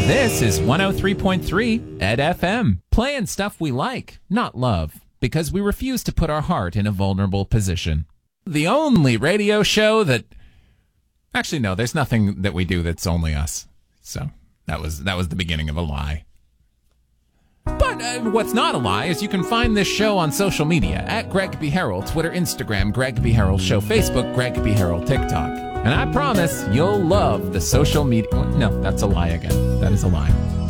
This is 103.3 Ed FM, playing stuff we like, not love, because we refuse to put our heart in a vulnerable position. The only radio show that... Actually, no, there's nothing that we do that's only us. So, that was the beginning of a lie. But what's not a lie is you can find this show on social media at Greg B. Harrell, Twitter, Instagram, Greg B. Harrell Show, Facebook, Greg B. Harrell, TikTok. And I promise you'll love the social media... No, that's a lie again. That is a lie.